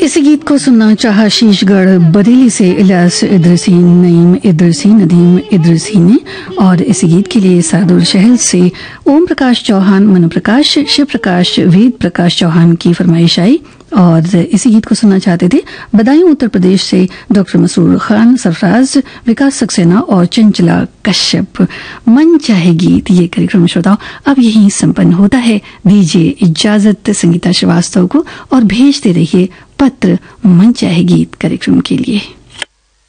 इस गीत को सुनना चाहा शीशगढ़ बरेली से इलियास इदरसी, नईम इदरसी, नदीम इदरसी ने। और इस गीत के लिए सादुल शहर से ओम प्रकाश चौहान, मनु प्रकाश, शिव प्रकाश, वेद प्रकाश चौहान की फरमाइश आई। और इसी गीत को सुनना चाहते थे बदायूं उत्तर प्रदेश से डॉक्टर मसरूर खान, सरफराज, विकास सक्सेना और चंचला कश्यप। मन चाहे गीत ये कार्यक्रम श्रोताओं अब यहीं संपन्न होता है। दीजिए इजाजत संगीता श्रीवास्तव को और भेजते रहिए पत्र मन चाहे गीत कार्यक्रम के लिए।